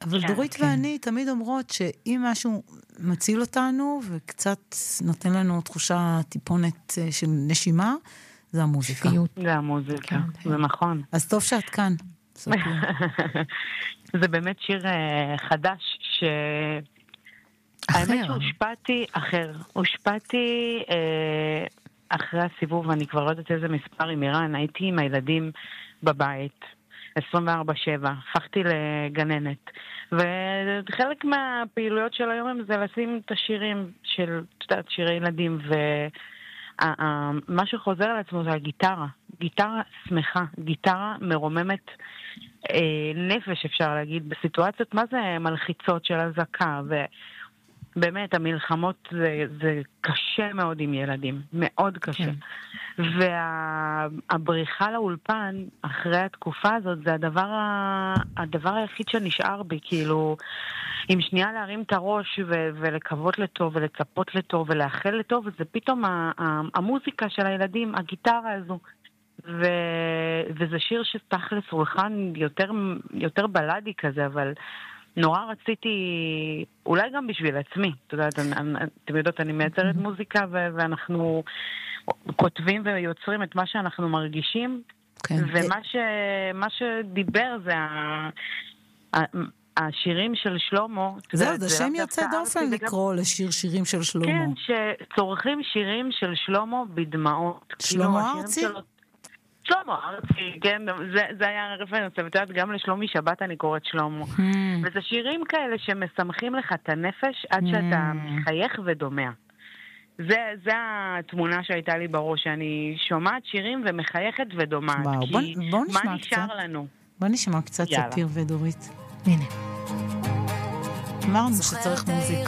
אבל דורית ואני תמיד אומרות שאם משהו מציל אותנו וקצת נותן לנו תחושה טיפונת של נשימה, זה המוזיקה. זה המוזיקה, זה נכון. אז טוב שאת כאן. זה באמת שיר חדש האמת שהושפעתי הושפעתי אחרי הסיבוב, אני כבר לא יודעת איזה מספר עם איראן, הייתי עם הילדים בבית 24/7, הפכתי לגננת, וחלק מהפעילויות של היום זה לשים את השירים של שירי ילדים, ומה שחוזר על עצמו זה הגיטרה, גיטרה שמחה, גיטרה מרוממת נפש, אפשר להגיד, בסיטואציות מה זה מלחיצות של הזקה, ובאמת המלחמות זה קשה מאוד עם ילדים, מאוד קשה. והבריחה לאולפן אחרי התקופה הזאת זה הדבר היחיד שנשאר בי, כאילו עם שנייה להרים את הראש ולקוות לטוב ולצפות לטוב ולאחל לטוב, וזה פתאום המוזיקה של הילדים, הגיטרה הזו. וזה שיר שתכלס הולחן יותר בלדי כזה, אבל נורא רציתי, אולי גם בשביל עצמי, אתם יודעות, אני מייצרת מוזיקה ואנחנו כותבים ויוצרים את מה שאנחנו מרגישים, ומה שדיבר זה השירים של שלמה. זה שם יוצא דופן לקרוא לשיר שירים של שלמה. כן, שצורכים שירים של שלמה בדמעות. שלמה ארצי? שלמה ארצי, כן, זה היה רפרנס, ואת יודעת, גם לשלומי שבת אני קוראת שלמה. וזה שירים כאלה שמשמחים לך את הנפש עד שאתה מחייך ודומע. זה התמונה שהייתה לי בראש, אני שומעת שירים ומחייכת ודומעת. כי מה נשאר לנו? בוא נשמע קצת ספיר ודורית. הנה. אמרנו שצריך מוזיקה.